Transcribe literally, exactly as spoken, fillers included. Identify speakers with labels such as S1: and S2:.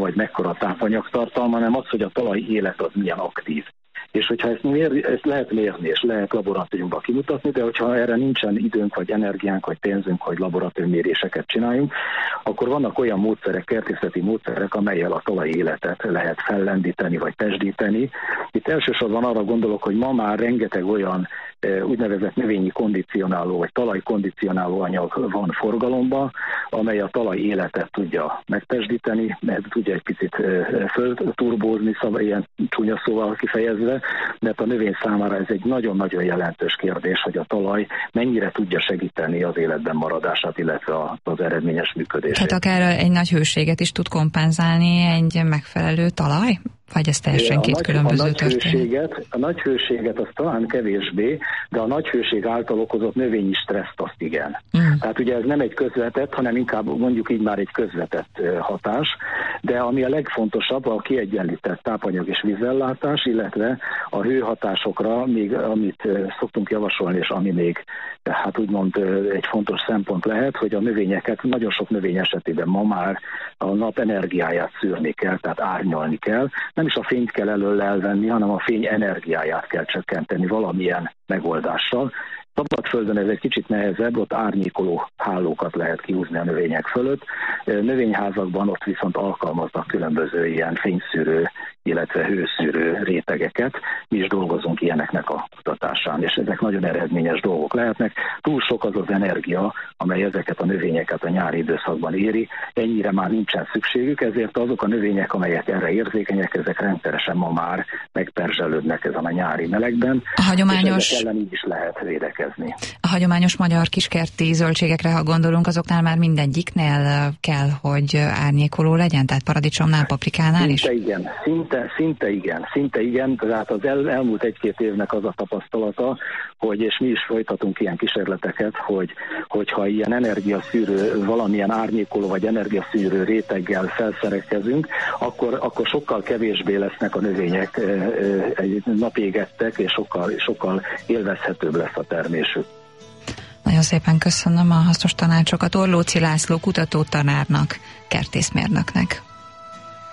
S1: vagy mekkora tápanyagtartalma, hanem az, hogy a talaj élet az milyen aktív. És hogyha ezt, mér, ezt lehet mérni, és lehet laboratóriumban kimutatni, de hogyha erre nincsen időnk, vagy energiánk, vagy pénzünk, hogy laboratóriumméréseket csináljunk, akkor vannak olyan módszerek, kertészeti módszerek, amellyel a talaj életet lehet fellendíteni, vagy testdíteni. Itt elsősorban arra gondolok, hogy ma már rengeteg olyan úgynevezett növényi kondicionáló, vagy talajkondicionáló anyag van forgalomban, amely a talaj életet tudja megtesdíteni, mert tudja egy picit fölturbózni, szóval ilyen csúnya szóval kifejezve, mert a növény számára ez egy nagyon-nagyon jelentős kérdés, hogy a talaj mennyire tudja segíteni az életben maradását, illetve az eredményes működését.
S2: Tehát akár egy nagy hőséget is tud kompenzálni egy megfelelő talaj? Vagy ez teljesen
S1: a
S2: két
S1: nagy,
S2: különböző
S1: a nagy
S2: történet?
S1: Hőséget, a nagy hőséget az talán kevésbé, de a nagy hőség által okozott növényi stresszt azt igen. Mm. Tehát ugye ez nem egy közvetett, hanem inkább mondjuk így már egy közvetett hatás, de ami a legfontosabb, a kiegyenlített tápanyag és vízellátás, illetve a hőhatásokra, még amit szoktunk javasolni, és ami még hát úgymond egy fontos szempont lehet, hogy a növényeket, nagyon sok növény esetében ma már a nap energiáját szűrni kell, tehát árnyalni kell. Nem is a fényt kell elől elvenni, hanem a fény energiáját kell csökkenteni valamilyen megoldással. Szabadföldön ez egy kicsit nehezebb, ott árnyékoló hálókat lehet kihúzni a növények fölött. Növényházakban ott viszont alkalmaznak különböző ilyen fényszűrő, illetve hőszűrő rétegeket. Mi is dolgozunk ilyeneknek a kutatásán, és ezek nagyon eredményes dolgok lehetnek. Túl sok az az energia, amely ezeket a növényeket a nyári időszakban éri. Ennyire már nincsen szükségük, ezért azok a növények, amelyek erre érzékenyek, ezek rendszeresen ma már megperzselődnek ezen a nyári melegben.
S2: A hagyományos...
S1: és ezek ellen így is lehet védekezni.
S2: A hagyományos magyar kiskerti zöldségekre, ha gondolunk, azoknál már mindegyiknél kell, hogy árnyékoló legyen, tehát paradicsomnál, paprikánál is?
S1: Szinte igen, szinte, szinte igen, szinte igen, tehát az el, elmúlt egy-két évnek az a tapasztalata, hogy, és mi is folytatunk ilyen kísérleteket, hogy, hogyha ilyen energiaszűrő, valamilyen árnyékoló vagy energiaszűrő réteggel felszerelkezünk, akkor, akkor sokkal kevésbé lesznek a növények napégettek, és sokkal, sokkal élvezhetőbb lesz a termésük.
S2: Nagyon szépen köszönöm a hasznos tanácsokat Orlóczy László kutatótanárnak, kertészmérnöknek.